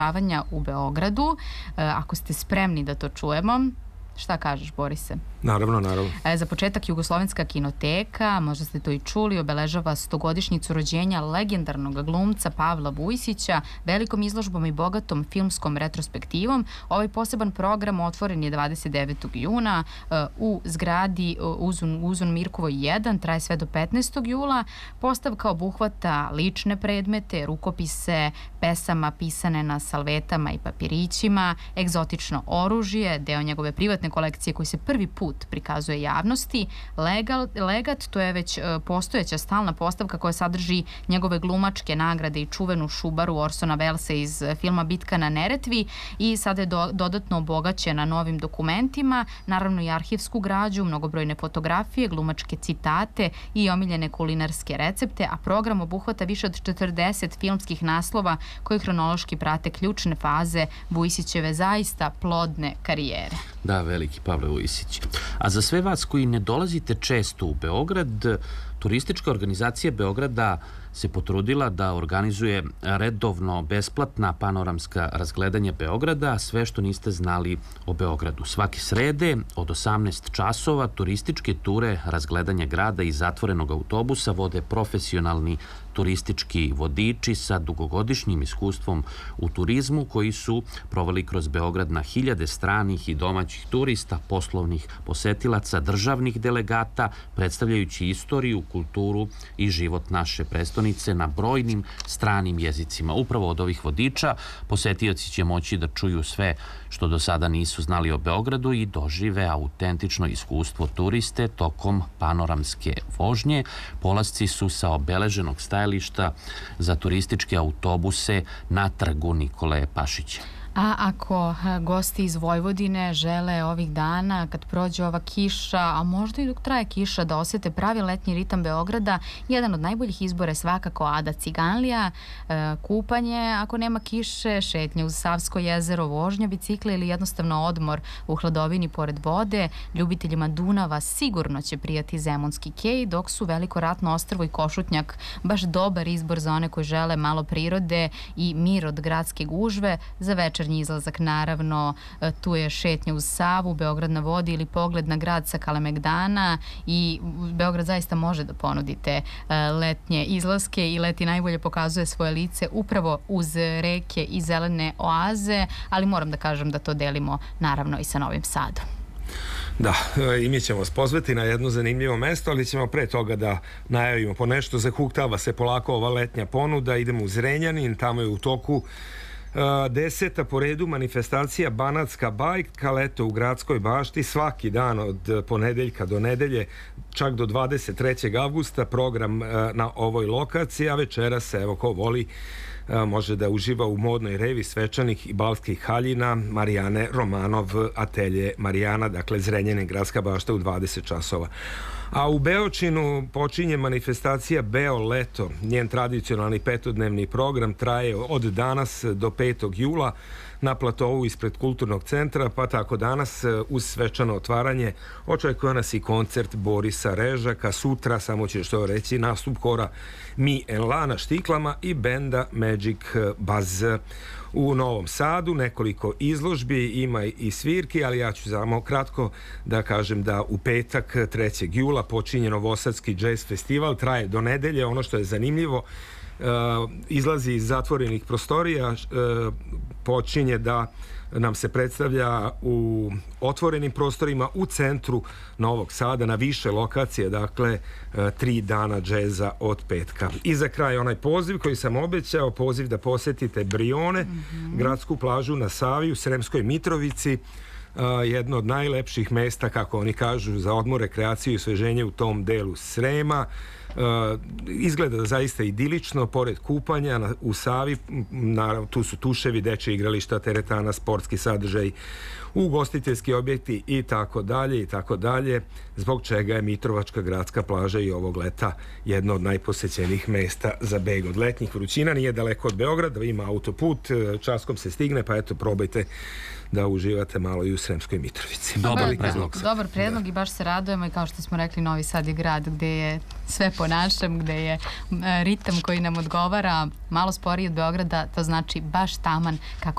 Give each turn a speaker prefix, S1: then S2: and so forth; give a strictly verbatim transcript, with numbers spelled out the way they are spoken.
S1: u Beogradu. Ako ste spremni da to čujemo, šta kažeš, Borise?
S2: Naravno, naravno.
S1: Za početak, Jugoslovenska kinoteka, možda ste to i čuli, obeležava stogodišnjicu rođenja legendarnog glumca Pavla Vujsića velikom izložbom i bogatom filmskom retrospektivom. Ovaj poseban program otvoren je dvadeset devetog juna u zgradi Uzun, Uzun Mirkovoj jedan, traje sve do petnaestog jula. Postavka obuhvata lične predmete, rukopise, pesama pisane na salvetama i papirićima, egzotično oružje, deo njegove privatne kolekcije koji se prvi put prikazuje javnosti. Legal, legat, to je već postojeća stalna postavka koja sadrži njegove glumačke nagrade i čuvenu šubaru Orsona Wellesa iz filma Bitka na Neretvi i sada je do, dodatno obogaćena novim dokumentima, naravno i arhivsku građu, mnogobrojne fotografije, glumačke citate i omiljene kulinarske recepte, a program obuhvata više od četrdeset filmskih naslova koji hronološki prate ključne faze Vujsićeve zaista plodne karijere.
S3: Da, veliki Pavle Vujsić. A za sve vas koji ne dolazite često u Beograd, turistička organizacija Beograda se potrudila da organizuje redovno besplatna panoramska razgledanja Beograda, sve što niste znali o Beogradu. Svake srede od osamnaest časova turističke ture razgledanja grada iz zatvorenog autobusa vode profesionalni turistički vodiči sa dugogodišnjim iskustvom u turizmu koji su proveli kroz Beograd na hiljade stranih i domaćih turista, poslovnih posetilaca, državnih delegata, predstavljajući istoriju, kulturu i život naše prestonice na brojnim stranim jezicima. Upravo od ovih vodiča posetioci će moći da čuju sve što do sada nisu znali o Beogradu i dožive autentično iskustvo turiste tokom panoramske vožnje. Polasci su sa obeleženog stajališta za turističke autobuse na trgu Nikole Pašića.
S1: A ako gosti iz Vojvodine žele ovih dana, kad prođe ova kiša, a možda i dok traje kiša, da osete pravi letnji ritam Beograda, jedan od najboljih izbora je svakako Ada Ciganlija, kupanje ako nema kiše, šetnje uz Savsko jezero, vožnja bicikla ili jednostavno odmor u hladovini pored vode. Ljubiteljima Dunava sigurno će prijati Zemunski kej, dok su Veliko ratno ostrvo i Košutnjak baš dobar izbor za one koji žele malo prirode i mir od gradske gužve. Za večernji izlazak, naravno, tu je šetnja uz Savu, Beograd na vodi ili pogled na grad sa Kalemegdana i Beograd zaista može da ponudite letnje izlaske i leti najbolje pokazuje svoje lice upravo uz reke i zelene oaze, ali moram da kažem da to delimo naravno i sa Novim Sadom.
S2: Da, i mi ćemo vas pozvati na jedno zanimljivo mesto, ali ćemo pre toga da najavimo po nešto. Zahuktava se polako ova letnja ponuda, idemo u Zrenjanin, tamo je u toku deseta po redu manifestacija Banatska bajka, leto u Gradskoj bašti, svaki dan od ponedeljka do nedelje, čak do dvadeset trećeg avgusta program na ovoj lokaciji, a večeras, evo ko voli, može da uživa u modnoj revi svečanih i balskih haljina Marijane Romanov, atelje Marijana, dakle Zrenjanin, Gradska bašta u dvadeset časova. A u Beočinu počinje manifestacija Beo leto. Njen tradicionalni petodnevni program traje od danas do petog jula na platovu ispred Kulturnog centra, pa tako danas uz svečano otvaranje očekuje nas i koncert Borisa Režaka. Sutra, samo ću što reći, nastup hora Mi en La na štiklama i benda Magic Buzz. U Novom Sadu nekoliko izložbi, ima i svirki, ali ja ću samo kratko da kažem da u petak trećeg jula počinje Novosadski jazz festival, traje do nedelje. Ono što je zanimljivo, izlazi iz zatvorenih prostorija, počinje da nam se predstavlja u otvorenim prostorima u centru Novog Sada na više lokacije, dakle tri dana džeza od petka. I za kraj onaj poziv koji sam obećao, poziv da posetite Brione, mm-hmm. gradsku plažu na Savi u Sremskoj Mitrovici, jedno od najlepših mesta, kako oni kažu, za odmor, rekreaciju i osveženje u tom delu Srema. Izgleda zaista idilično, pored kupanja na, u Savi, naravno tu su tuševi, dečje igrališta, teretana, sportski sadržaj, ugostiteljski objekti i tako dalje i tako dalje, zbog čega je Mitrovačka gradska plaža i ovog leta jedno od najposećenijih mesta za beg od letnjih vrućina. Nije daleko od Beograda, ima autoput, časkom se stigne, pa eto, probajte da uživate malo i u Sremskoj Mitrovici.
S3: Dobar predlog.
S1: Dobar predlog i baš se radujemo i kao što smo rekli, Novi Sad je grad gde je sve po našem, gde je ritam koji nam odgovara malo sporiji od Beograda, to znači baš taman kako